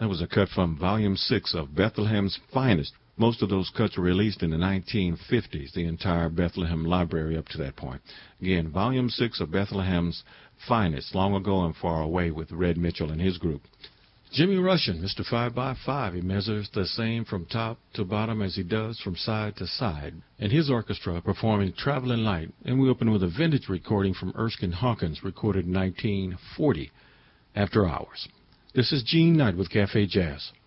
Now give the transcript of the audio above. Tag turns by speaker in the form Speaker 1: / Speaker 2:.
Speaker 1: That was a cut from Volume 6 of Bethlehem's Finest. Most of those cuts were released in the 1950s, the entire Bethlehem library up to that point. Again, Volume 6 of Bethlehem's Finest, Long Ago and Far Away, with Red Mitchell and his group. Jimmy Rushing, Mr. 5x5, he measures the same from top to bottom as he does from side to side. And his orchestra performing Traveling Light. And we open with a vintage recording from Erskine Hawkins, recorded in 1940, After Hours. This is Gene Knight with Cafe Jazz.